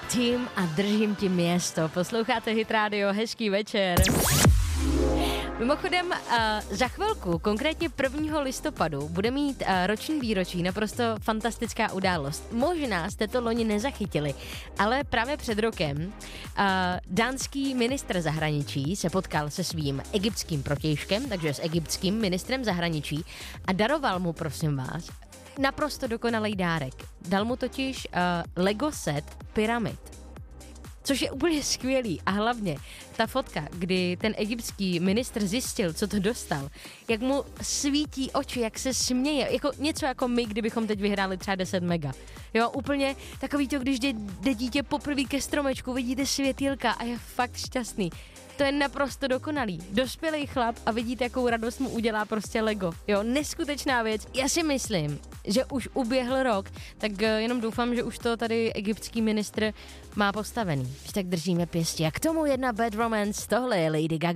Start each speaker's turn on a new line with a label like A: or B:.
A: Tím a držím ti město. Posloucháte Hit Radio, hezký večer. Mimochodem, za chvilku, konkrétně 1. listopadu, bude mít roční výročí, naprosto fantastická událost. Možná jste to loni nezachytili, ale právě před rokem dánský ministr zahraničí se potkal se svým egyptským protějškem, takže s egyptským ministrem zahraničí a daroval mu, prosím vás, naprosto dokonalý dárek. Dal mu totiž Lego set pyramid. Což je úplně skvělý a hlavně ta fotka, kdy ten egyptský ministr zjistil, co to dostal, jak mu svítí oči, jak se směje, jako něco jako my, kdybychom teď vyhráli třeba 10 mega. Jo, úplně takový to, když jde dítě poprvé ke stromečku, vidíte světýlka a je fakt šťastný. To je naprosto dokonalý. Dospělý chlap a vidíte, jakou radost mu udělá prostě Lego. Jo, neskutečná věc. Já si myslím, že už uběhl rok, tak jenom doufám, že už to tady egyptský ministr má postavený. Tak držíme pěstí. A k tomu jedna Bad Romance, tohle je Lady Gaga.